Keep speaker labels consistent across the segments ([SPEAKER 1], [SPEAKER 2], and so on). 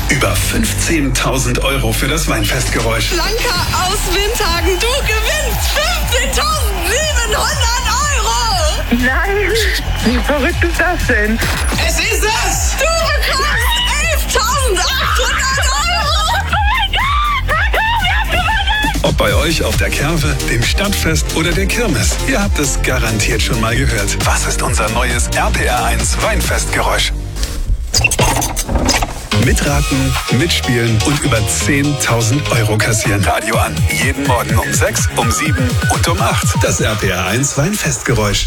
[SPEAKER 1] Über 15.000 € für das Weinfestgeräusch.
[SPEAKER 2] Blanka aus Windhagen, du gewinnst 15.700 €!
[SPEAKER 3] Nein, wie verrückt ist das denn?
[SPEAKER 2] Es ist es! Du bekommst 11.800 €!
[SPEAKER 1] Ob bei euch auf der Kerwe, dem Stadtfest oder der Kirmes, ihr habt es garantiert schon mal gehört. Was ist unser neues RPR1 Weinfestgeräusch? Mitraten, mitspielen und über 10.000 € kassieren. Radio an. Jeden Morgen um 6, um 7 und um 8. Das RPR1 Weinfestgeräusch.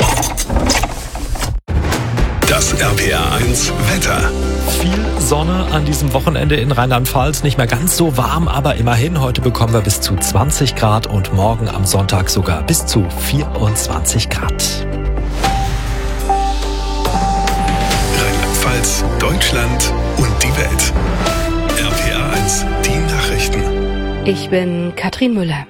[SPEAKER 1] Das RPR1 Wetter.
[SPEAKER 4] Viel Sonne an diesem Wochenende in Rheinland-Pfalz. Nicht mehr ganz so warm, aber immerhin. Heute bekommen wir bis zu 20 Grad und morgen am Sonntag sogar bis zu 24 Grad.
[SPEAKER 1] Rheinland-Pfalz, Deutschland und die Welt. RPR1, die Nachrichten.
[SPEAKER 5] Ich bin Katrin Müller.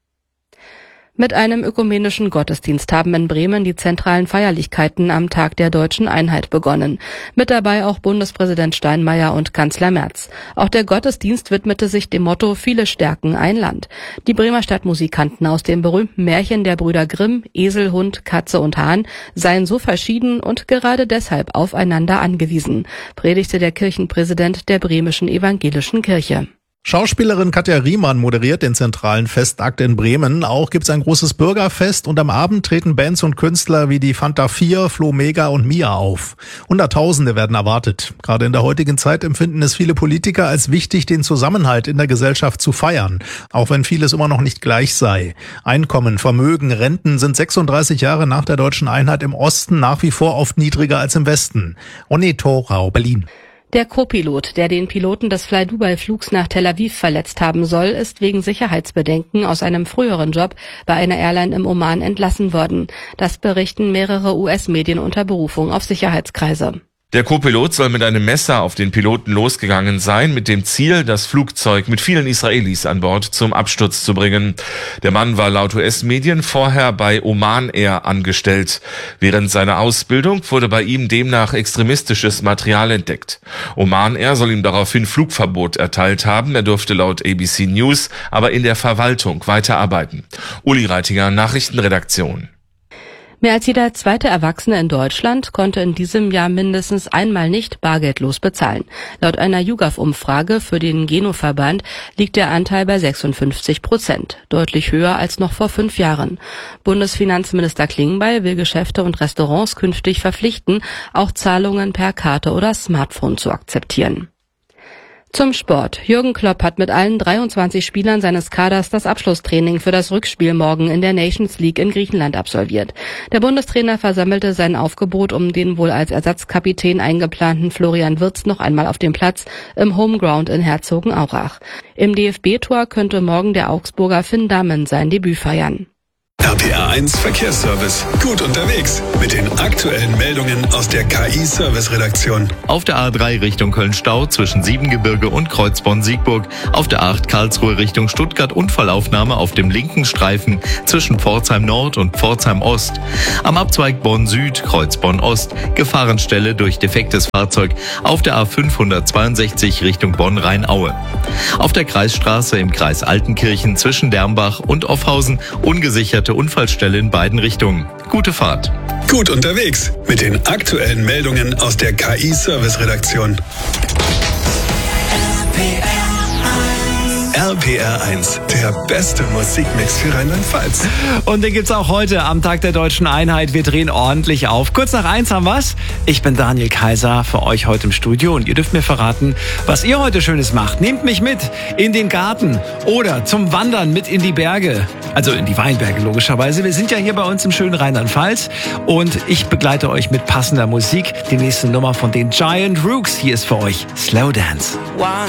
[SPEAKER 5] Mit einem ökumenischen Gottesdienst haben in Bremen die zentralen Feierlichkeiten am Tag der Deutschen Einheit begonnen. Mit dabei auch Bundespräsident Steinmeier und Kanzler Merz. Auch der Gottesdienst widmete sich dem Motto Viele stärken ein Land. Die Bremer Stadtmusikanten aus dem berühmten Märchen der Brüder Grimm, Esel, Hund, Katze und Hahn, seien so verschieden und gerade deshalb aufeinander angewiesen, predigte der Kirchenpräsident der Bremischen Evangelischen Kirche.
[SPEAKER 6] Schauspielerin Katja Riemann moderiert den zentralen Festakt in Bremen. Auch gibt's ein großes Bürgerfest und am Abend treten Bands und Künstler wie die Fanta 4, Flo Mega und Mia auf. Hunderttausende werden erwartet. Gerade in der heutigen Zeit empfinden es viele Politiker als wichtig, den Zusammenhalt in der Gesellschaft zu feiern, auch wenn vieles immer noch nicht gleich sei. Einkommen, Vermögen, Renten sind 36 Jahre nach der Deutschen Einheit im Osten nach wie vor oft niedriger als im Westen. Ronny Thorau, Berlin.
[SPEAKER 5] Der Co-Pilot, der den Piloten des Fly-Dubai-Flugs nach Tel Aviv verletzt haben soll, ist wegen Sicherheitsbedenken aus einem früheren Job bei einer Airline im Oman entlassen worden. Das berichten mehrere US-Medien unter Berufung auf Sicherheitskreise.
[SPEAKER 7] Der Co-Pilot soll mit einem Messer auf den Piloten losgegangen sein, mit dem Ziel, das Flugzeug mit vielen Israelis an Bord zum Absturz zu bringen. Der Mann war laut US-Medien vorher bei Oman Air angestellt. Während seiner Ausbildung wurde bei ihm demnach extremistisches Material entdeckt. Oman Air soll ihm daraufhin Flugverbot erteilt haben. Er durfte laut ABC News aber in der Verwaltung weiterarbeiten. Uli Reitinger, Nachrichtenredaktion.
[SPEAKER 5] Mehr als jeder zweite Erwachsene in Deutschland konnte in diesem Jahr mindestens einmal nicht bargeldlos bezahlen. Laut einer YouGov-Umfrage für den Geno-Verband liegt der Anteil bei 56%, deutlich höher als noch vor 5 Jahren. Bundesfinanzminister Klingbeil will Geschäfte und Restaurants künftig verpflichten, auch Zahlungen per Karte oder Smartphone zu akzeptieren. Zum Sport. Jürgen Klopp hat mit allen 23 Spielern seines Kaders das Abschlusstraining für das Rückspiel morgen in der Nations League in Griechenland absolviert. Der Bundestrainer versammelte sein Aufgebot, um den wohl als Ersatzkapitän eingeplanten Florian Wirtz noch einmal auf dem Platz im Homeground in Herzogenaurach. Im DFB-Tor könnte morgen der Augsburger Finn Dahmen sein Debüt feiern.
[SPEAKER 1] RPR1 Verkehrsservice. Gut unterwegs mit den aktuellen Meldungen aus der KI-Service-Redaktion.
[SPEAKER 8] Auf der A3 Richtung Köln-Stau zwischen Siebengebirge und Kreuzborn-Siegburg. Auf der 8 Karlsruhe Richtung Stuttgart Unfallaufnahme auf dem linken Streifen zwischen Pforzheim-Nord und Pforzheim-Ost. Am Abzweig Bonn-Süd, Kreuzborn-Ost. Gefahrenstelle durch defektes Fahrzeug auf der A562 Richtung Bonn-Rheinaue. Auf der Kreisstraße im Kreis Altenkirchen zwischen Dermbach und Offhausen ungesicherte Unfallstelle in beiden Richtungen. Gute Fahrt.
[SPEAKER 1] Gut unterwegs mit den aktuellen Meldungen aus der KI-Service-Redaktion. RPR1, der beste Musikmix für Rheinland-Pfalz.
[SPEAKER 9] Und den gibt's auch heute am Tag der Deutschen Einheit. Wir drehen ordentlich auf. Kurz nach 1 haben wir's. Ich bin Daniel Kaiser für euch heute im Studio und ihr dürft mir verraten, was ihr heute Schönes macht. Nehmt mich mit in den Garten oder zum Wandern mit in die Berge. Also in die Weinberge logischerweise. Wir sind ja hier bei uns im schönen Rheinland-Pfalz und ich begleite euch mit passender Musik. Die nächste Nummer von den Giant Rooks. Hier ist für euch Slow Dance.
[SPEAKER 2] One,